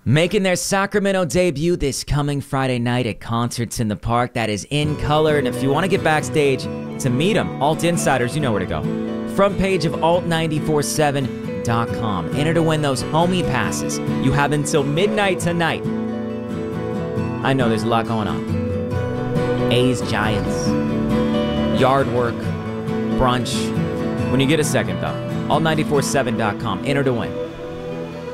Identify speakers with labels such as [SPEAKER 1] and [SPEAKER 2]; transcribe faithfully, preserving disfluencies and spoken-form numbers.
[SPEAKER 1] Making their Sacramento debut this coming Friday night at Concerts in the Park. That is In Color. And if you want to get backstage to meet them, Alt Insiders, you know where to go. Front page of alt nine four seven dot com. Enter to win those homie passes. You have until midnight tonight. I know there's a lot going on. A's, Giants, yard work, brunch. When you get a second, though, alt nine four seven dot com. Enter to win.